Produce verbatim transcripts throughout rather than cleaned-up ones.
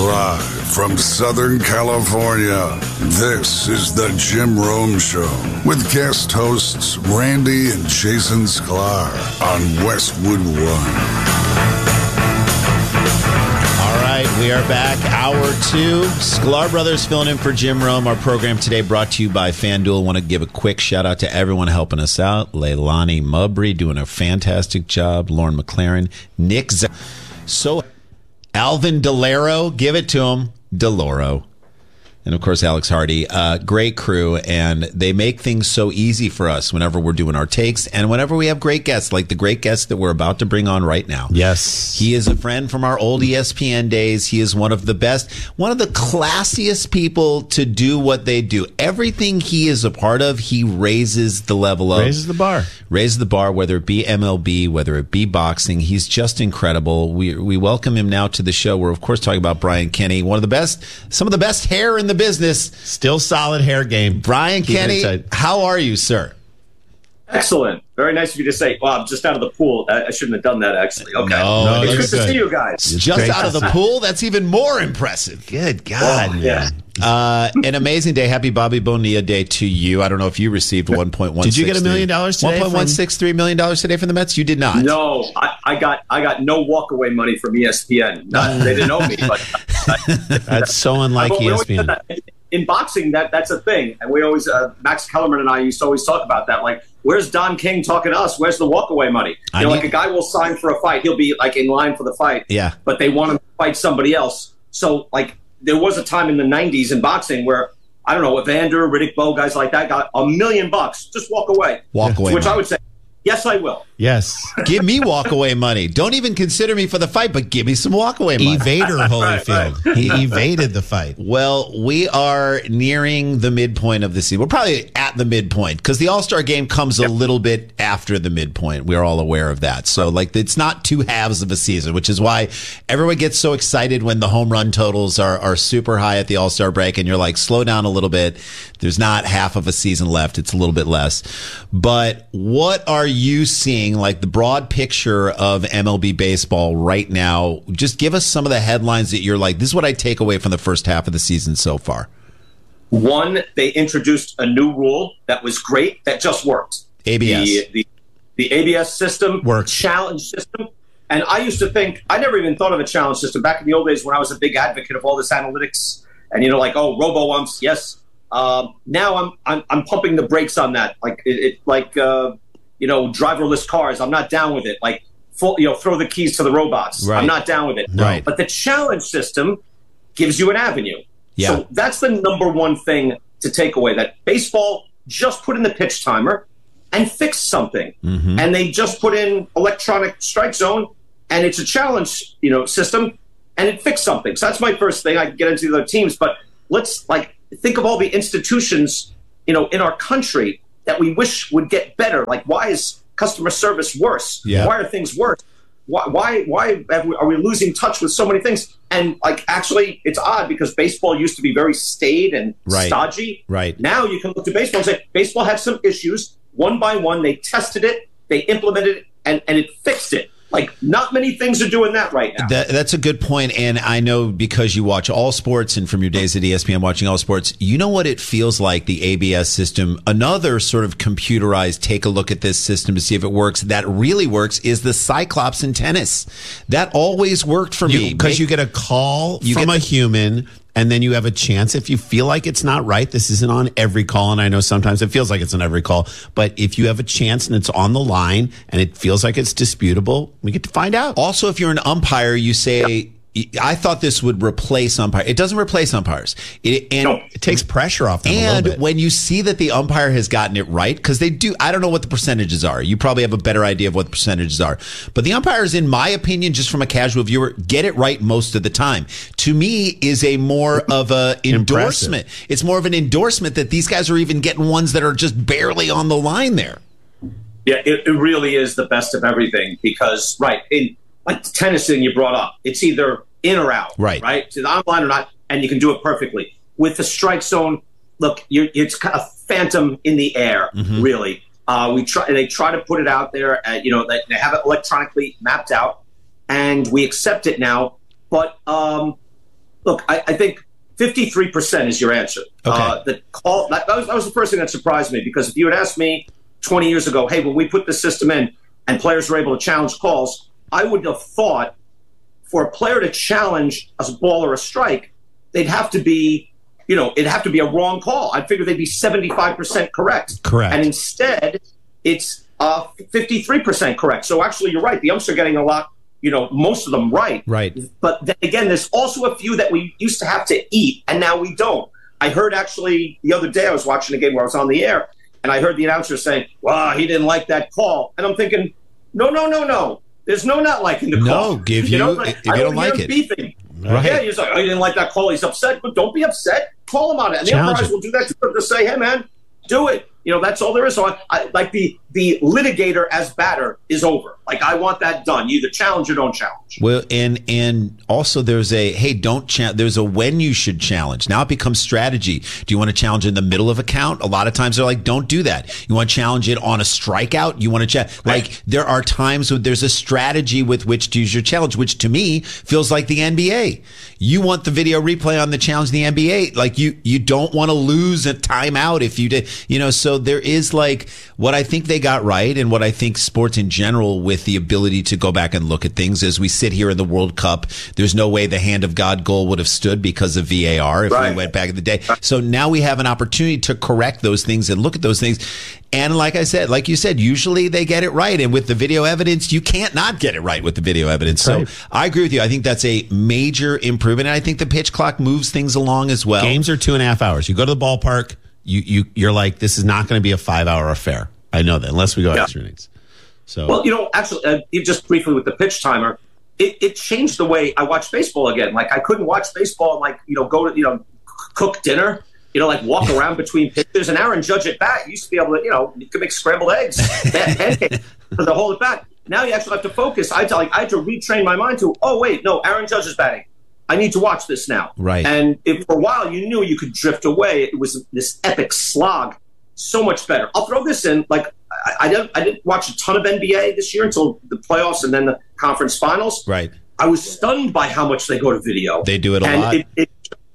Live from Southern California, this is the Jim Rome Show with guest hosts Randy and Jason Sklar on Westwood One. All right, we are back. Hour two. Sklar Brothers filling in for Jim Rome. Our program today brought to you by FanDuel. Want to give a quick shout out to everyone helping us out. Leilani Mubry doing a fantastic job. Lauren McLaren, Nick Z- So Alvin Delaro, give it to him. Deloro. And, of course, Alex Hardy. Uh, great crew, and they make things so easy for us whenever we're doing our takes and whenever we have great guests, like the great guest that we're about to bring on right now. Yes. He is a friend from our old E S P N days. He is one of the best, one of the classiest people to do what they do. Everything he is a part of, he raises the level of. Raises the bar. Raises the bar, whether it be M L B, whether it be boxing. He's just incredible. We we welcome him now to the show. We're, of course, talking about Brian Kenny, one of the best, some of the best hair in the business. Still solid hair game. Brian Keep Kenny, how are you, sir? Excellent. Very nice of you to say, well, I'm just out of the pool. I, I shouldn't have done that, actually. Okay. No, No, it's that's good to good. see you guys. Just great out of the pool? That's even more impressive. Good God. Oh, yeah. Uh, an amazing day. Happy Bobby Bonilla Day to you. I don't know if you received one point one. Did you get a million dollars today? one point one six three million dollars today from the Mets? You did not. No, I, I got I got no walkaway money from E S P N. Not, they didn't owe me, but That's so unlike But we E always S P N. said that in boxing, that that's a thing, and we always uh, Max Kellerman and I used to always talk about that. Like, where's Don King talking to us? Where's the walkaway money? You I know, need- like a guy will sign for a fight, he'll be like in line for the fight, Yeah. but they want him to fight somebody else. So, like, there was a time in the nineties in boxing where I don't know, Evander, Riddick Bowe, guys like that got a million bucks. Just walk away. Walk away To which money. I would say, yes, I will. Yes. Give me walkaway money. Don't even consider me for the fight, but give me some walkaway money. Evader Holyfield. He evaded the fight. Well, we are nearing the midpoint of the season. We're probably at the midpoint because the All-Star game comes a little bit after the midpoint. We're all aware of that. So, like, it's not two halves of a season, which is why everyone gets so excited when the home run totals are, are super high at the All-Star break. And you're like, slow down a little bit. There's not half of a season left. It's a little bit less. But what are you seeing, like the broad picture of M L B baseball right now? Just give us some of the headlines that you're like, this is what I take away from the first half of the season so far. One, they introduced a new rule that was great, that just worked. A B S. The, the, the A B S system, Works. challenge system. And I used to think, I never even thought of a challenge system. Back in the old days when I was a big advocate of all this analytics and, you know, like, oh, robo-umps, yes. Um, now I'm, I'm I'm pumping the brakes on that. Like, it, it like, uh, you know, driverless cars. I'm not down with it. Like, full, you know, throw the keys to the robots. Right. I'm not down with it. Right. But the challenge system gives you an avenue. Yeah. So that's the number one thing to take away, that baseball just put in the pitch timer and fixed something. Mm-hmm. And they just put in electronic strike zone, and it's a challenge, you know, system, and it fixed something. So that's my first thing. I can get into the other teams, but let's like think of all the institutions, you know, in our country that we wish would get better. Like, why is customer service worse? Yeah. Why are things worse? Why, why, why have we, are we losing touch with so many things? And like, actually, it's odd because baseball used to be very staid and Right. stodgy. Right. Now you can look to baseball and say, baseball had some issues. One by one, they tested it, they implemented it, and, and it fixed it. Like, not many things are doing that right now. That, that's a good point, and I know because you watch all sports and from your days at E S P N watching all sports, you know what it feels like, the A B S system. Another sort of computerized take a look at this system to see if it works, that really works, is the Cyclops in tennis. That always worked for me. Because Make- you get a call You from get a the- human, and then you have a chance. If you feel like it's not right, this isn't on every call, and I know sometimes it feels like it's on every call, but if you have a chance and it's on the line and it feels like it's disputable, we get to find out. Also, if you're an umpire, you say, I thought this would replace umpire. It doesn't replace umpires. It, and No. It takes pressure off them a And little bit. when you see that the umpire has gotten it right, because they do, I don't know what the percentages are. You probably have a better idea of what the percentages are. But the umpires, in my opinion, just from a casual viewer, get it right most of the time. To me, is a more of a endorsement. It's more of an endorsement that these guys are even getting ones that are just barely on the line there. Yeah, it, it really is the best of everything because, right, in like the tennis thing you brought up, it's either in or out, Right. right? To the online or not, and you can do it perfectly. With the strike zone, look, you're, it's kind of phantom in the air, Mm-hmm. really. Uh, we try, they try to put it out there, uh, you know, they, they have it electronically mapped out, and we accept it now. But um, look, I, I think fifty-three percent is your answer. Okay. Uh, the call that, that, was, that was the first thing that surprised me, because if you had asked me twenty years ago, hey, when we put the system in and players were able to challenge calls, I would have thought for a player to challenge a ball or a strike, they'd have to be, you know, it'd have to be a wrong call. I figured they'd be seventy-five percent correct. Correct. And instead, it's uh, fifty-three percent correct. So actually, you're right. The umps are getting a lot, you know, most of them right. Right. But then again, there's also a few that we used to have to eat, and now we don't. I heard actually the other day I was watching a game where I was on the air, and I heard the announcer saying, well, he didn't like that call. And I'm thinking, no, no, no, no. There's no not liking the call. No, give you, know, like, if you I don't like hear it. Beefing. Right. Yeah, he's like, oh, he didn't like that call. He's upset. But don't be upset. Call him on it. And the Challenge umpires it. will do that to, to say, hey, man, do it. You know, that's all there is. So I, I, like the the litigator as batter is over. Like, I want that done. You either challenge or don't challenge. Well, and and also there's a hey, don't cha- there's a when you should challenge. Now it becomes strategy. Do you want to challenge in the middle of a count? A lot of times they're like, don't do that. You want to challenge it on a strikeout? You want to check like there are times when there's a strategy with which to use your challenge, which to me feels like the N B A. You want the video replay on the challenge in the N B A. Like you you don't want to lose a timeout if you did, you know, so there is like what I think they got right and what I think sports in general with the ability to go back and look at things as we sit here in the World Cup. There's no way the hand of God goal would have stood because of V A R if Right. we went back in the day. So now we have an opportunity to correct those things and look at those things. And like I said, like you said, usually they get it right. And with the video evidence, you can't not get it right with the video evidence. Right. So I agree with you. I think that's a major improvement. And I think the pitch clock moves things along as well. Games are two and a half hours. You go to the ballpark, you, you, you're like, this is not going to be a five-hour affair. I know that, unless we go Yeah. extra innings. So, Well, you know, actually, uh, just briefly with the pitch timer, it, it changed the way I watch baseball again. Like, I couldn't watch baseball and, like, you know, go to, you know, cook dinner, you know, like walk around between pitches. And Aaron Judge at bat used to be able to, you know, you could make scrambled eggs, bad pancakes for the whole at bat. Now you actually have to focus. I had to, like, I had to retrain my mind to, oh, wait, no, Aaron Judge is batting. I need to watch this now. Right. And if for a while you knew you could drift away, it was this epic slog. So much better. I'll throw this in. Like, I, I, didn't, I didn't watch a ton of N B A this year until the playoffs and then the conference finals. Right. I was stunned by how much they go to video. They do it a and lot. It, it,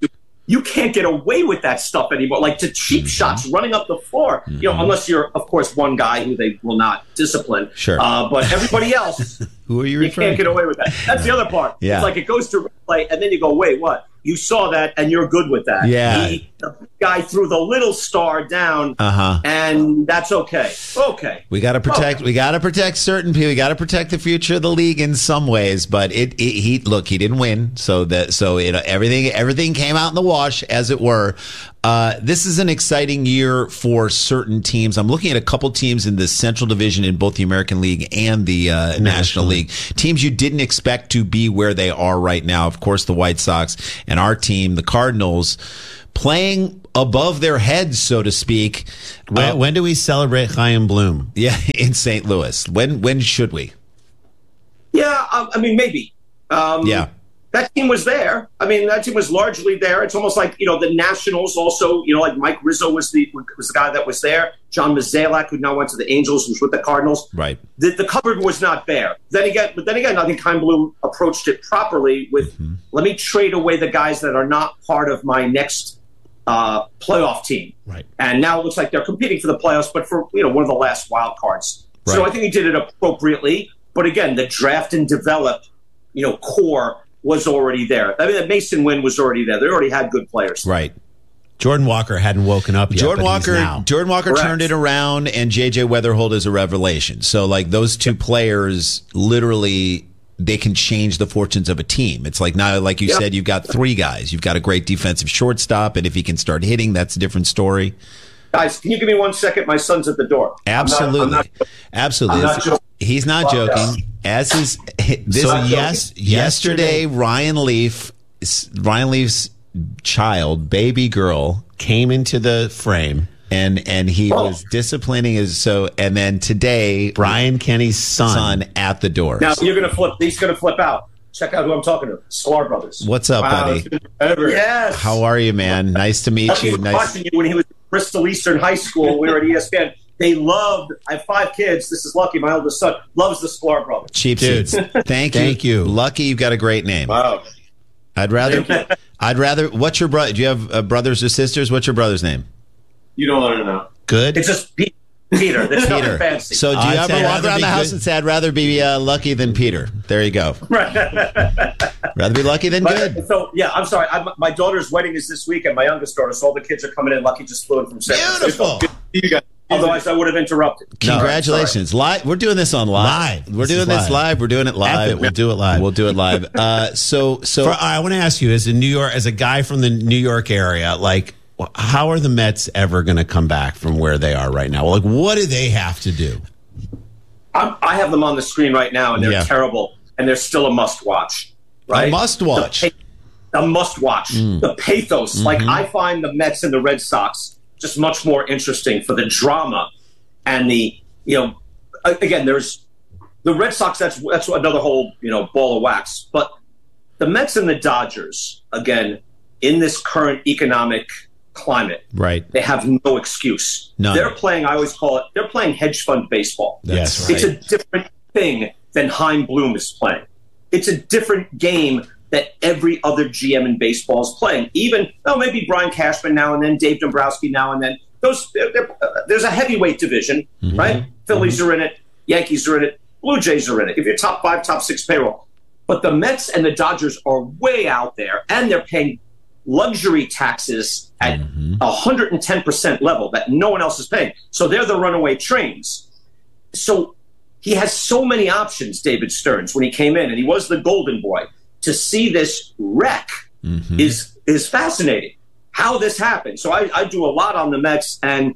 you can't get away with that stuff anymore. Like, to cheap Mm-hmm. shots running up the floor, you know, unless you're, of course, one guy who they will not discipline. Sure. Uh, but everybody else, Who are you you referring can't get to? away with that. That's the other part. Yeah. It's like it goes to replay, and then you go, wait, what? You saw that, and you're good with that. Yeah. He, the guy threw the little star down, Uh-huh. and that's okay. Okay. We got to protect. Okay. We got to protect certain people. We got to protect the future of the league in some ways. But it, it, he look, he didn't win, so that so it, everything everything came out in the wash, as it were. Uh, this is an exciting year for certain teams. I'm looking at a couple teams in the Central Division in both the American League and the uh, National League. Teams you didn't expect to be where they are right now. Of course, the White Sox and our team, the Cardinals, playing above their heads, so to speak. when, Uh, when do we celebrate Chaim Bloom? yeah, in Saint Louis. When when should we? Yeah, um, I mean, maybe. Um, Yeah. That team was there. I mean, that team was largely there. It's almost like, you know, the Nationals also, you know, like Mike Rizzo was the was the guy that was there. John Mozeliak, who now went to the Angels, who's with the Cardinals. Right. The, the cupboard was not bare. Then again, but then again, I think Chaim Bloom approached it properly with, Mm-hmm. let me trade away the guys that are not part of my next uh, playoff team. Right. And now it looks like they're competing for the playoffs, but for, you know, one of the last wild cards. So Right. I think he did it appropriately. But again, the draft and develop, you know, core was already there. I mean, the Mason Wynn was already there. They already had good players. Right. Jordan Walker hadn't woken up yet. Jordan but he's Walker now. Jordan Walker Correct. turned it around, and J J Weatherholt is a revelation. So like those two players literally they can change the fortunes of a team. It's like now, like you Yep. said, you've got three guys. You've got a great defensive shortstop, and if he can start hitting, that's a different story. Guys, can you give me one second? My son's at the door. Absolutely. I'm not, I'm not, Absolutely. I'm not joking. He's not Fuck joking. As is this So Not yes, yesterday, Ryan Leaf, Ryan Leaf's child, baby girl, came into the frame. and and he Oh. was disciplining his so. And then today, Brian Kenny's son. son at the door. Now you're going to flip. He's going to flip out. Check out who I'm talking to. Sklar Brothers. What's up, Wow, buddy? it's been forever. Yes. How are you, man? Nice to meet I you. was Nice. watching you when he was at Bristol Eastern High School. We were at E S P N. They loved. I have five kids. This is Lucky, my oldest son. Loves the Sklar Brothers. Cheap Dude, seats. Thank you. thank you. Lucky, you've got a great name. Wow. I'd rather. I, I'd rather. What's your brother? Do you have uh, brothers or sisters? What's your brother's name? You don't want to know. Good. It's just Pete. Peter. That's Peter. nothing fancy. So do you I'd ever say walk rather around be the house good. and say, I'd rather be uh, lucky than Peter? There you go. Rather be lucky than But, good. so yeah, I'm sorry. I'm, my daughter's wedding is this weekend. My youngest daughter, so all the kids are coming in. Lucky just flew in from San Francisco. Beautiful. You guys. Otherwise, I would have interrupted. Congratulations. Live. We're doing this on live. Live. We're This doing is this live. live. We're doing it live. F it, we'll do it live. We'll do it live. Uh, so, so For, I want to ask you, as a New York, as a guy from the New York area, like, how are the Mets ever going to come back from where they are right now? Like, what do they have to do? I'm, I have them on the screen right now, and they're Yeah. terrible, and they're still a must-watch. Right? A must-watch. The pa- a must-watch. Mm. The pathos. Mm-hmm. Like, I find the Mets and the Red Sox just much more interesting for the drama and the, you know, again, there's the Red Sox, that's that's another whole, you know, ball of wax. But the Mets and the Dodgers, again, in this current economic climate, right. they have no excuse. None. They're playing, I always call it, they're playing hedge fund baseball. Yes, It's a different thing than Chaim Bloom is playing. It's a different game that every other G M in baseball is playing. Even, oh, maybe Brian Cashman now and then, Dave Dombrowski now and then. Those they're, they're, uh, there's a heavyweight division, Mm-hmm. right? Phillies are in it, Yankees are in it, Blue Jays are in it. If you're top five, top six payroll. But the Mets and the Dodgers are way out there, and they're paying luxury taxes at Mm-hmm. one hundred ten percent level that no one else is paying. So they're the runaway trains. So he has so many options, David Stearns, when he came in, and he was the golden boy. To see this wreck Mm-hmm. is is fascinating. How this happened. So I, I do a lot on the Mets, and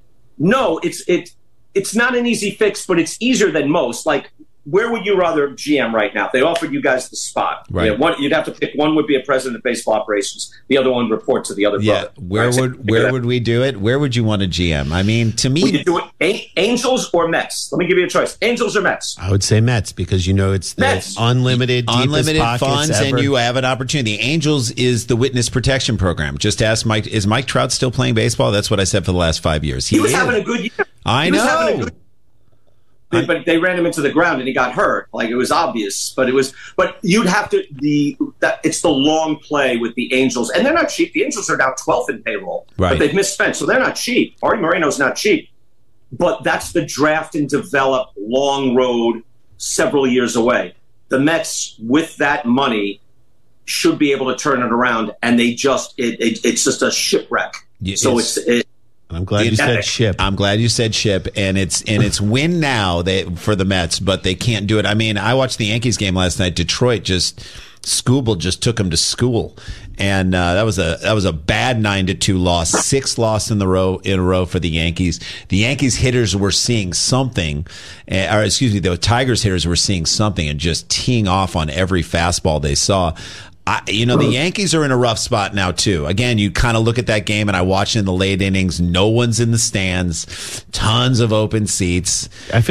no, it's it it's not an easy fix, but it's easier than most. Like, where would you rather G M right now? If they offered you guys the spot. Right. You know, one, you'd have to pick. One would be a president of baseball operations. The other one report to the other Yeah. brother. Where Right? So would figure where that- would we do it? Where would you want a G M? I mean, to would you me, do it? A- Angels or Mets? Let me give you a choice. Angels or Mets? I would say Mets because you know it's the Mets. unlimited, deepest unlimited pockets funds, ever. and you have an opportunity. The Angels is the witness protection program. Just ask Mike. Is Mike Trout still playing baseball? That's what I said for the last five years. He, was is. having a good year. I He was having a know. good- But they ran him into the ground and he got hurt. Like, it was obvious, but it was. But you'd have to the that it's the long play with the Angels, and they're not cheap. The Angels are now twelfth in payroll, Right. but they've misspent, so they're not cheap. Artie Moreno's not cheap, but that's the draft and develop long road, several years away. The Mets, with that money, should be able to turn it around, and they just it, it it's just a shipwreck. Yeah, so it's- it's. It, I'm glad you Yeah. said ship. I'm glad you said ship, and it's and it's win now they, for the Mets, but they can't do it. I mean, I watched the Yankees game last night. Detroit just Scooble just took them to school, and uh, that was a that was a bad nine to two loss, six loss in the row in a row for the Yankees. The Yankees hitters were seeing something, uh, or excuse me, the Tigers hitters were seeing something and just teeing off on every fastball they saw. I, you know, the Yankees are in a rough spot now, too. Again, you kind of look at that game, and I watch in the late innings. No one's in the stands. Tons of open seats. I feel